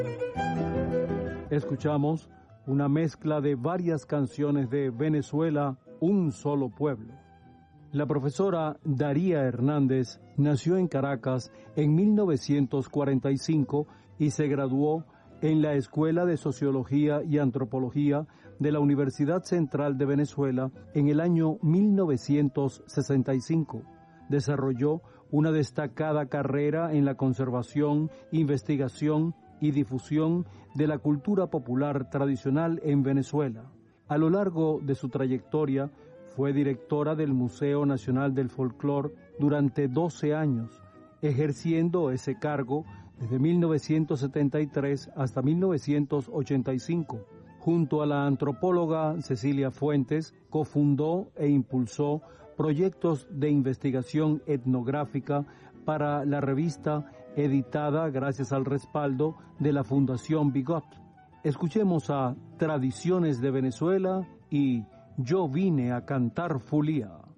Escuchamos una mezcla de varias canciones de Venezuela, Un Solo Pueblo. La profesora Daría Hernández nació en Caracas en 1945 y se graduó en la Escuela de Sociología y Antropología de la Universidad Central de Venezuela en el año 1965. Desarrolló una destacada carrera en la conservación, investigación y difusión de la cultura popular tradicional en Venezuela. A lo largo de su trayectoria, fue directora del Museo Nacional del Folclore durante 12 años, ejerciendo ese cargo desde 1973 hasta 1985. Junto a la antropóloga Cecilia Fuentes, cofundó e impulsó proyectos de investigación etnográfica para la revista editada gracias al respaldo de la Fundación Bigot. Escuchemos a Tradiciones de Venezuela y Yo vine a cantar Fulía.